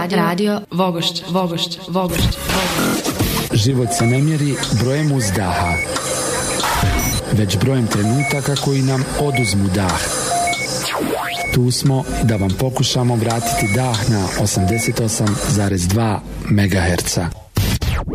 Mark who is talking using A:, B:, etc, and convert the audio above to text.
A: Radio Vogošć.
B: Život se ne mjeri brojem uzdaha, već brojem trenutaka koji nam oduzmu dah. Tu smo da vam pokušamo vratiti dah na 88,2 MHz.